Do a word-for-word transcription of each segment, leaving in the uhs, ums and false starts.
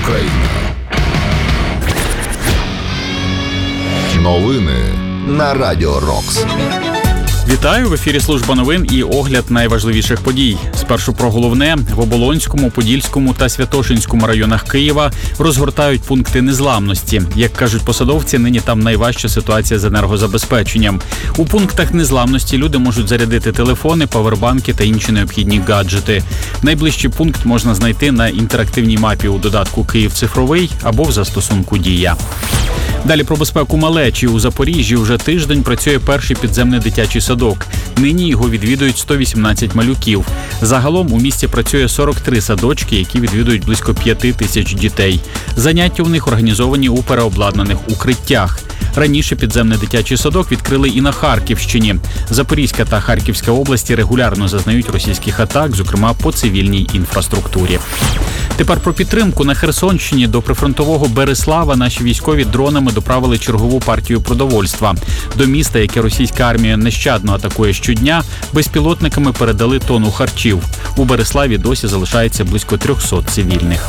Україна. Новини на Радіо Рокс. Вітаю! В ефірі служба новин і огляд найважливіших подій. Спершу про головне. В Оболонському, Подільському та Святошинському районах Києва розгортають пункти незламності. Як кажуть посадовці, нині там найважча ситуація з енергозабезпеченням. У пунктах незламності люди можуть зарядити телефони, павербанки та інші необхідні гаджети. Найближчий пункт можна знайти на інтерактивній мапі у додатку «Київ цифровий» або в застосунку «Дія». Далі про безпеку малечі. У Запоріжжі вже тиждень працює перший підземний дитячий садок. Нині його відвідують сто вісімнадцять малюків. Загалом у місті працює сорок три садочки, які відвідують близько п'яти тисяч дітей. Заняття у них організовані у переобладнаних укриттях. Раніше підземний дитячий садок відкрили і на Харківщині. Запорізька та Харківська області регулярно зазнають російських атак, зокрема по цивільній інфраструктурі. Тепер про підтримку. На Херсонщині до прифронтового Берислава наші військові дронами доправили чергову партію продовольства. До міста, яке російська армія нещадно атакує щодня, безпілотниками передали тонну харчів. У Бериславі досі залишається близько трьохсот цивільних.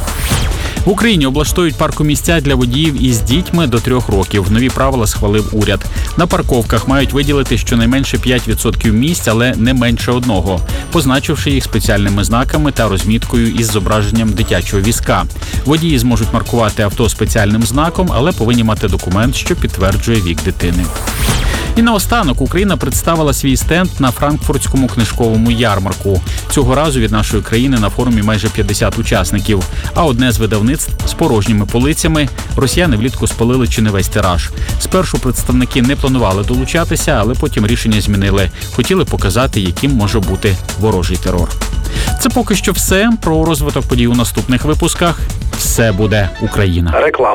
В Україні облаштують паркомісця для водіїв із дітьми до трьох років. Нові правила схвалив уряд. На парковках мають виділити щонайменше п'ять відсотків місць, але не менше одного, позначивши їх спеціальними знаками та розміткою із зображенням дитячого візка. Водії зможуть маркувати авто спеціальним знаком, але повинні мати документ, що підтверджує вік дитини. І наостанок Україна представила свій стенд на Франкфуртському книжковому ярмарку. Цього разу від нашої країни на форумі майже п'ятдесят учасників. А одне з видавництв з порожніми полицями росіяни влітку спалили чи не весь тираж. Спершу представники не планували долучатися, але потім рішення змінили. Хотіли показати, яким може бути ворожий терор. Це поки що все. Про розвиток подій у наступних випусках. Все буде Україна. Реклама.